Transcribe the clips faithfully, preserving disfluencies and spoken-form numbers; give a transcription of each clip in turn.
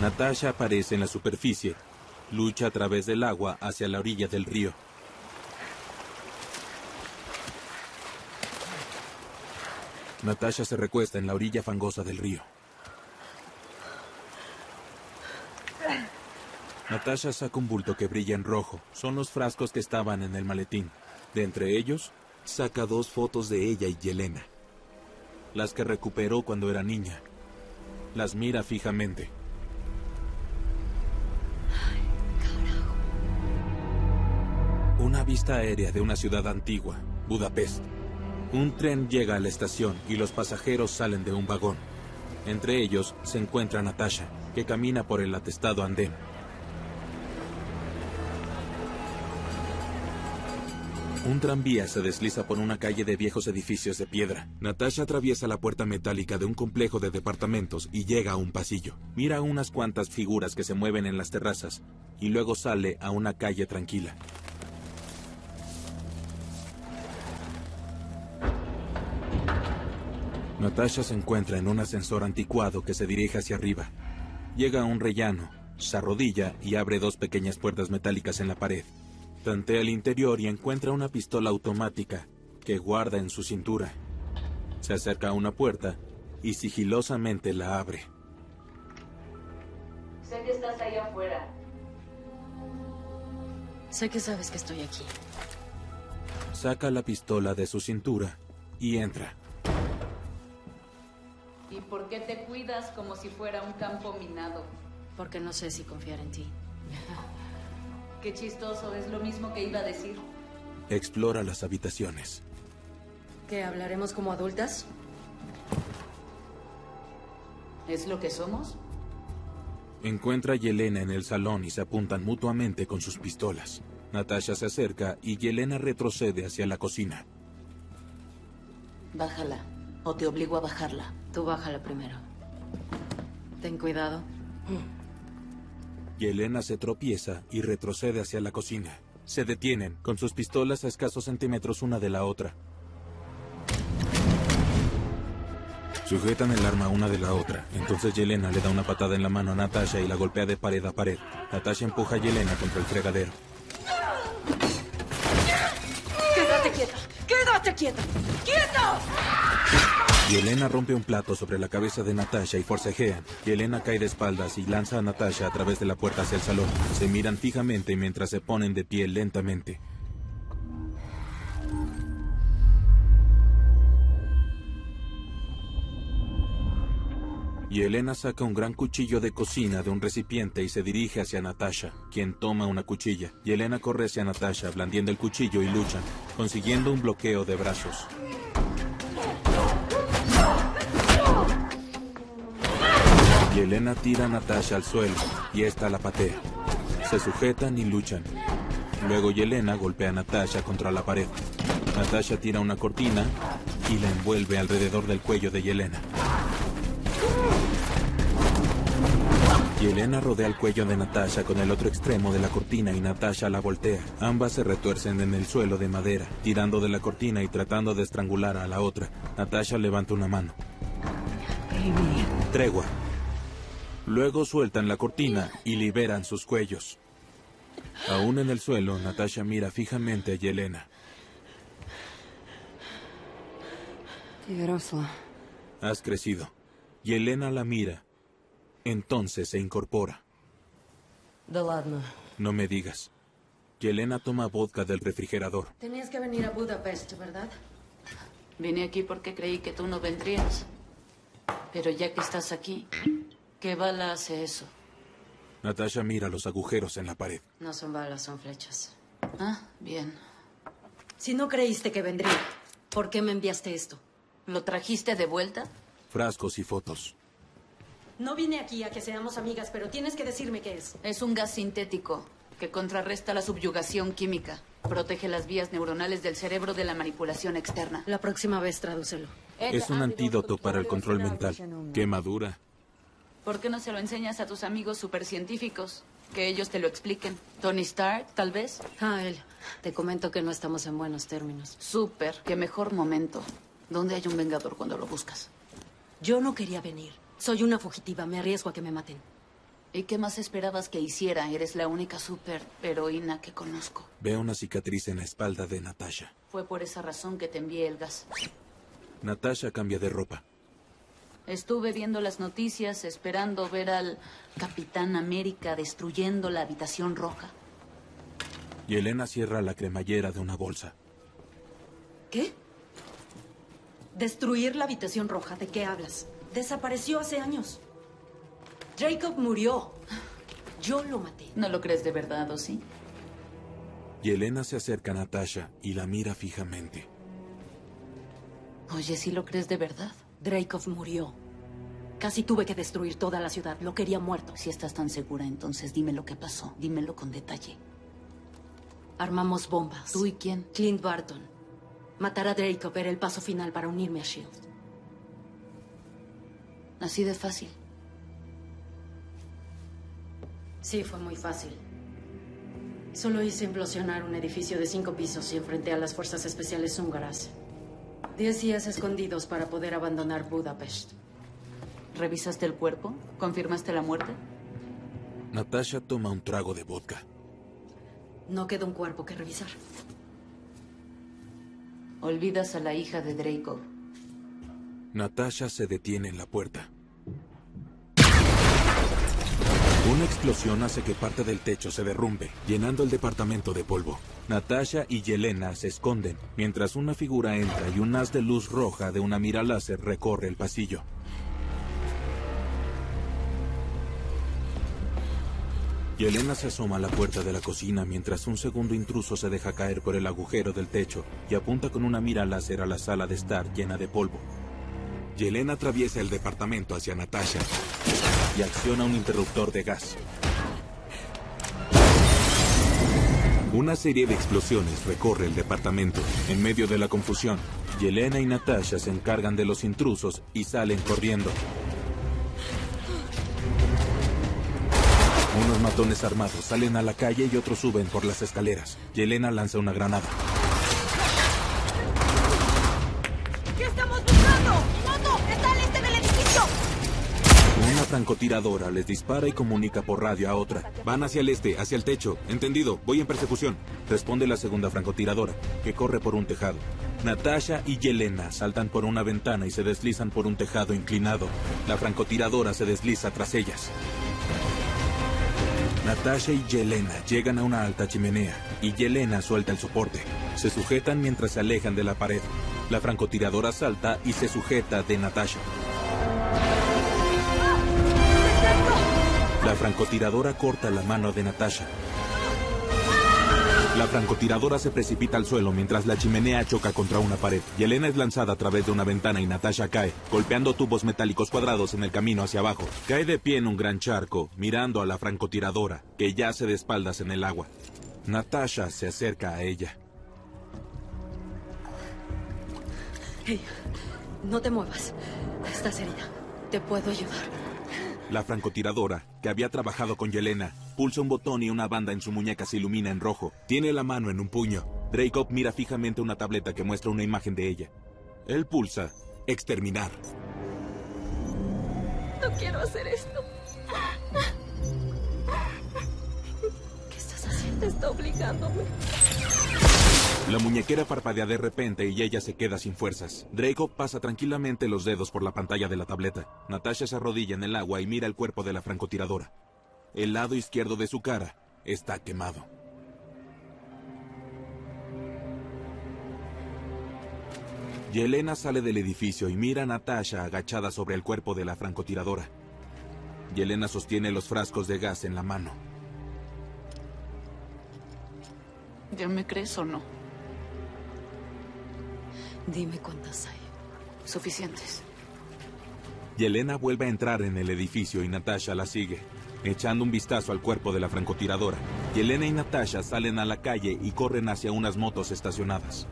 Natasha aparece en la superficie. Lucha a través del agua hacia la orilla del río. Natasha se recuesta en la orilla fangosa del río. Natasha saca un bulto que brilla en rojo. Son los frascos que estaban en el maletín. De entre ellos, saca dos fotos de ella y Yelena. Las que recuperó cuando era niña. Las mira fijamente. Una vista aérea de una ciudad antigua, Budapest. Un tren llega a la estación y los pasajeros salen de un vagón. Entre ellos se encuentra Natasha, que camina por el atestado andén. Un tranvía se desliza por una calle de viejos edificios de piedra. Natasha atraviesa la puerta metálica de un complejo de departamentos y llega a un pasillo. Mira unas cuantas figuras que se mueven en las terrazas y luego sale a una calle tranquila. Natasha se encuentra en un ascensor anticuado que se dirige hacia arriba. Llega a un rellano, se arrodilla y abre dos pequeñas puertas metálicas en la pared. Tantea el interior y encuentra una pistola automática que guarda en su cintura. Se acerca a una puerta y sigilosamente la abre. Sé que estás ahí afuera. Sé que sabes que estoy aquí. Saca la pistola de su cintura y entra. ¿Y por qué te cuidas como si fuera un campo minado? Porque no sé si confiar en ti. Qué chistoso, es lo mismo que iba a decir. Explora las habitaciones. ¿Qué, hablaremos como adultas? ¿Es lo que somos? Encuentra a Yelena en el salón y se apuntan mutuamente con sus pistolas. Natasha se acerca y Yelena retrocede hacia la cocina. Bájala, o te obligo a bajarla. Tú bájala primero. Ten cuidado. Yelena se tropieza y retrocede hacia la cocina. Se detienen, con sus pistolas a escasos centímetros una de la otra. Sujetan el arma una de la otra. Entonces Yelena le da una patada en la mano a Natasha y la golpea de pared a pared. Natasha empuja a Yelena contra el fregadero. ¡Quédate quieta! ¡Quédate quieta! ¡Quieta! Yelena rompe un plato sobre la cabeza de Natasha y forcejean. Yelena cae de espaldas y lanza a Natasha a través de la puerta hacia el salón. Se miran fijamente mientras se ponen de pie lentamente. Yelena saca un gran cuchillo de cocina de un recipiente y se dirige hacia Natasha, quien toma una cuchilla. Yelena corre hacia Natasha, blandiendo el cuchillo y luchan, consiguiendo un bloqueo de brazos. Yelena tira a Natasha al suelo y esta la patea. Se sujetan y luchan. Luego Yelena golpea a Natasha contra la pared. Natasha tira una cortina y la envuelve alrededor del cuello de Yelena. Yelena rodea el cuello de Natasha con el otro extremo de la cortina y Natasha la voltea. Ambas se retuercen en el suelo de madera, tirando de la cortina y tratando de estrangular a la otra. Natasha levanta una mano. Tregua. Luego sueltan la cortina y liberan sus cuellos. Aún en el suelo, Natasha mira fijamente a Yelena. Has crecido. Yelena la mira. Entonces se incorpora. No me digas. Yelena toma vodka del refrigerador. Tenías que venir a Budapest, ¿verdad? Vine aquí porque creí que tú no vendrías. Pero ya que estás aquí, ¿qué bala hace eso? Natasha mira los agujeros en la pared. No son balas, son flechas. Ah, bien. Si no creíste que vendría, ¿por qué me enviaste esto? ¿Lo trajiste de vuelta? Frascos y fotos. No vine aquí a que seamos amigas, pero tienes que decirme qué es. Es un gas sintético que contrarresta la subyugación química. Protege las vías neuronales del cerebro de la manipulación externa. La próxima vez tradúcelo. Es un antídoto para el control mental. Quemadura. ¿Por qué no se lo enseñas a tus amigos supercientíficos? Que ellos te lo expliquen. Tony Stark, tal vez. Ah, él. Te comento que no estamos en buenos términos. Súper. Qué mejor momento. ¿Dónde hay un vengador cuando lo buscas? Yo no quería venir. Soy una fugitiva. Me arriesgo a que me maten. ¿Y qué más esperabas que hiciera? Eres la única super heroína que conozco. Ve una cicatriz en la espalda de Natasha. Fue por esa razón que te envié el gas. Natasha cambia de ropa. Estuve viendo las noticias, esperando ver al Capitán América destruyendo la habitación roja. Yelena cierra la cremallera de una bolsa. ¿Qué? ¿Destruir la habitación roja? ¿De qué hablas? Desapareció hace años. Jacob murió. Yo lo maté. ¿No lo crees de verdad, o sí? Yelena se acerca a Natasha y la mira fijamente. Oye, ¿sí lo crees de verdad? Dreykov murió. Casi tuve que destruir toda la ciudad. Lo quería muerto. Si estás tan segura, entonces dime lo que pasó. Dímelo con detalle. Armamos bombas. ¿Tú y quién? Clint Barton. Matar a Dreykov era el paso final para unirme a SHIELD. Así de fácil. Sí, fue muy fácil. Solo hice implosionar un edificio de cinco pisos y enfrenté a las fuerzas especiales húngaras. Diez días escondidos para poder abandonar Budapest. ¿Revisaste el cuerpo? ¿Confirmaste la muerte? Natasha toma un trago de vodka. No queda un cuerpo que revisar. Olvidas a la hija de Dreykov. Natasha se detiene en la puerta. Una explosión hace que parte del techo se derrumbe, llenando el departamento de polvo. Natasha y Yelena se esconden, mientras una figura entra y un haz de luz roja de una mira láser recorre el pasillo. Yelena se asoma a la puerta de la cocina mientras un segundo intruso se deja caer por el agujero del techo y apunta con una mira láser a la sala de estar llena de polvo. Yelena atraviesa el departamento hacia Natasha y acciona un interruptor de gas. Una serie de explosiones recorre el departamento. En medio de la confusión, Yelena y Natasha se encargan de los intrusos y salen corriendo. Unos matones armados salen a la calle y otros suben por las escaleras. Yelena lanza una granada. ¿Qué estamos buscando? ¡Moto! ¡Está al este del edificio! Una francotiradora les dispara y comunica por radio a otra. Van hacia el este, hacia el techo. Entendido, voy en persecución. Responde la segunda francotiradora, que corre por un tejado. Natasha y Yelena saltan por una ventana y se deslizan por un tejado inclinado. La francotiradora se desliza tras ellas. Natasha y Yelena llegan a una alta chimenea y Yelena suelta el soporte. Se sujetan mientras se alejan de la pared. La francotiradora salta y se sujeta de Natasha. La francotiradora corta la mano de Natasha. La francotiradora se precipita al suelo mientras la chimenea choca contra una pared. Yelena es lanzada a través de una ventana y Natasha cae, golpeando tubos metálicos cuadrados en el camino hacia abajo. Cae de pie en un gran charco, mirando a la francotiradora, que yace de espaldas en el agua. Natasha se acerca a ella. Hey, no te muevas. Estás herida. Te puedo ayudar. La francotiradora, que había trabajado con Yelena, pulsa un botón y una banda en su muñeca se ilumina en rojo. Tiene la mano en un puño. Dreykov mira fijamente una tableta que muestra una imagen de ella. Él pulsa exterminar. No quiero hacer esto. ¿Qué estás haciendo? Está obligándome. La muñequera parpadea de repente y ella se queda sin fuerzas. Dreykov pasa tranquilamente los dedos por la pantalla de la tableta. Natasha se arrodilla en el agua y mira el cuerpo de la francotiradora. El lado izquierdo de su cara está quemado. Yelena sale del edificio y mira a Natasha agachada sobre el cuerpo de la francotiradora. Yelena sostiene los frascos de gas en la mano. ¿Ya me crees o no? Dime cuántas hay. Suficientes. Yelena vuelve a entrar en el edificio y Natasha la sigue, echando un vistazo al cuerpo de la francotiradora. Yelena y Natasha salen a la calle y corren hacia unas motos estacionadas.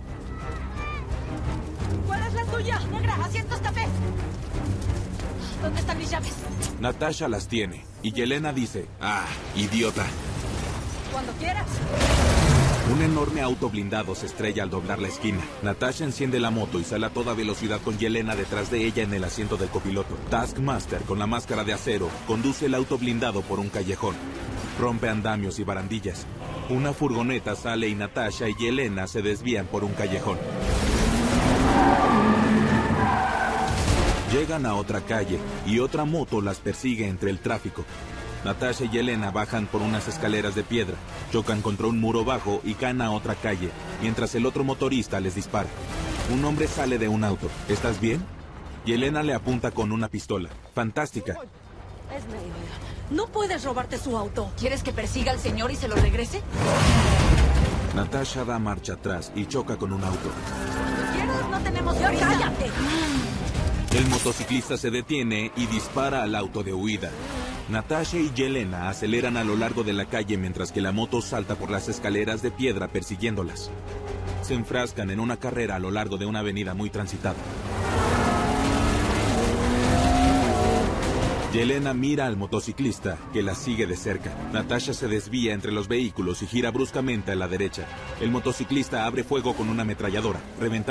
¿Cuál es la tuya? Negra, asientos cafés. ¿Dónde están mis llaves? Natasha las tiene y Yelena dice, ¡ah, idiota! Cuando quieras. Un enorme auto blindado se estrella al doblar la esquina. Natasha enciende la moto y sale a toda velocidad con Yelena detrás de ella en el asiento del copiloto. Taskmaster, con la máscara de acero, conduce el auto blindado por un callejón. Rompe andamios y barandillas. Una furgoneta sale y Natasha y Yelena se desvían por un callejón. Llegan a otra calle y otra moto las persigue entre el tráfico. Natasha y Yelena bajan por unas escaleras de piedra, chocan contra un muro bajo y caen a otra calle, mientras el otro motorista les dispara. Un hombre sale de un auto. ¿Estás bien? Yelena le apunta con una pistola. Fantástica. Es medio. No puedes robarte su auto. ¿Quieres que persiga al señor y se lo regrese? Natasha da marcha atrás y choca con un auto. ¿Quieres? No tenemos prisa. ¡Cállate! El motociclista se detiene y dispara al auto de huida. Natasha y Yelena aceleran a lo largo de la calle mientras que la moto salta por las escaleras de piedra persiguiéndolas. Se enfrascan en una carrera a lo largo de una avenida muy transitada. Yelena mira al motociclista, que la sigue de cerca. Natasha se desvía entre los vehículos y gira bruscamente a la derecha. El motociclista abre fuego con una ametralladora, reventando